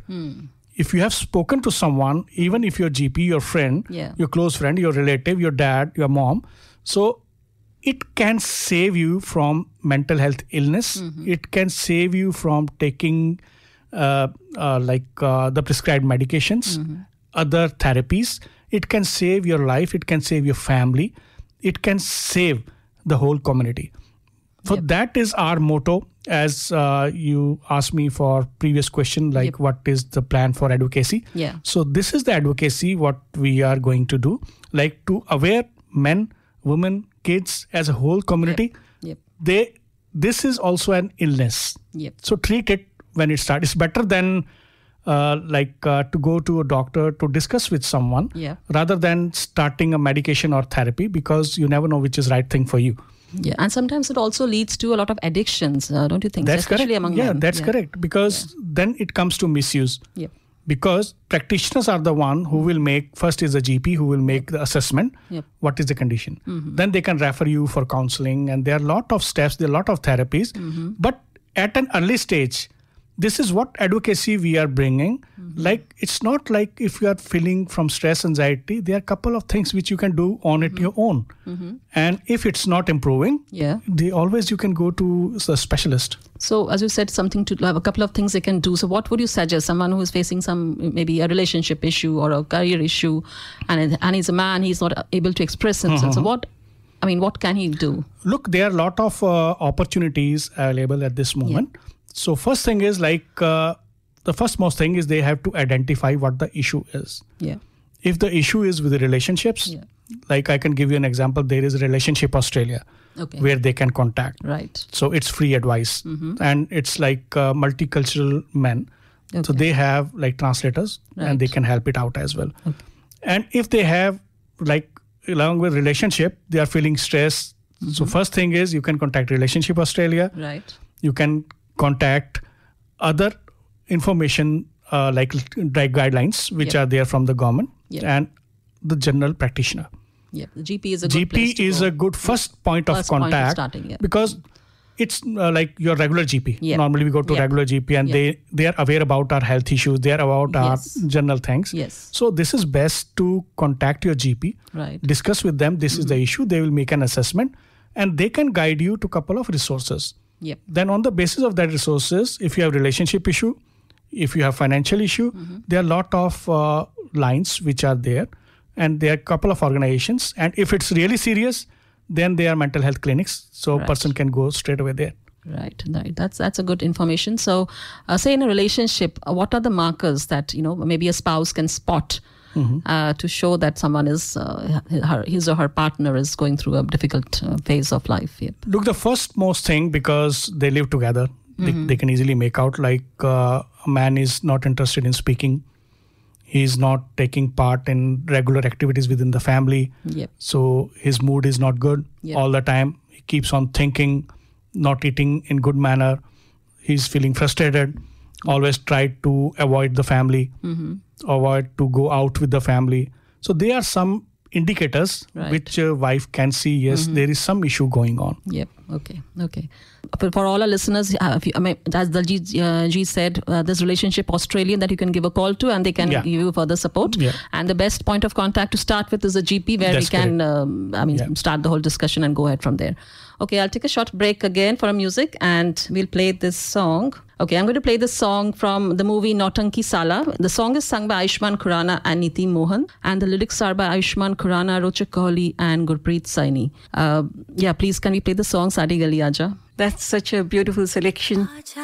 If you have spoken to someone, even if your GP, your friend, your close friend, your relative, your dad, your mom, so it can save you from mental health illness. It can save you from taking the prescribed medications, other therapies. It can save your life. It can save your family. It can save the whole community. So that is our motto. As you asked me for previous question, what is the plan for advocacy? So this is the advocacy what we are going to do, to aware men, women, kids as a whole community. This is also an illness. So treat it when it starts. It's better than to go to a doctor to discuss with someone rather than starting a medication or therapy, because you never know which is right thing for you. And sometimes it also leads to a lot of addictions, don't you think? That's especially correct. Among men. That's correct. Because then it comes to misuse. Because practitioners are the one who will make, first is a GP who will make the assessment, what is the condition. Then they can refer you for counseling, and there are a lot of steps, there are a lot of therapies. But at an early stage, this is what advocacy we are bringing. It's not like if you are feeling from stress, anxiety, there are a couple of things which you can do on it your own. And if it's not improving, always you can go to the specialist. So as you said, something to have a couple of things they can do. So what would you suggest? Someone who is facing maybe a relationship issue or a career issue, and he's a man, he's not able to express himself. So what can he do? Look, there are a lot of opportunities available at this moment. So first thing is the first most thing is they have to identify what the issue is. If the issue is with the relationships, I can give you an example. There is a Relationship Australia where they can contact. So it's free advice. And it's multicultural men. So they have translators and they can help it out as well. And if they have along with relationship, they are feeling stress. So first thing is you can contact Relationship Australia. You can contact other information guidelines which are there from the government and the general practitioner. The GP is a good place to is go. a good first point of contact because it's your regular GP. Normally we go to regular GP and they are aware about our health issues. They are about our general things. So this is best to contact your GP, discuss with them. This is the issue. They will make an assessment and they can guide you to a couple of resources. Then on the basis of that resources, if you have relationship issue, if you have financial issue, there are a lot of lines which are there, and there are a couple of organizations. And if it's really serious, then there are mental health clinics. So a person can go straight away there. Right. That's a good information. So say in a relationship, what are the markers that, maybe a spouse can spot to show that someone is, his or her partner is going through a difficult phase of life? Look, the first most thing, because they live together, they can easily make out a man is not interested in speaking. He's not taking part in regular activities within the family. So his mood is not good all the time. He keeps on thinking, not eating in good manner. He's feeling frustrated. Always try to avoid the family, avoid to go out with the family. So there are some indicators which a wife can see, there is some issue going on. Okay. For all our listeners, as Daljeet said, there's Relationship Australia that you can give a call to and they can give you further support. And the best point of contact to start with is a GP where we can start the whole discussion and go ahead from there. Okay, I'll take a short break again for a music and we'll play this song. Okay, I'm going to play this song from the movie Nautanki Sala. The song is sung by Ayushmann Khurrana and Niti Mohan, and the lyrics are by Ayushmann Khurrana, Rochak Kohli and Gurpreet Saini. Please can we play the song Saadi Gali Aaja? That's such a beautiful selection.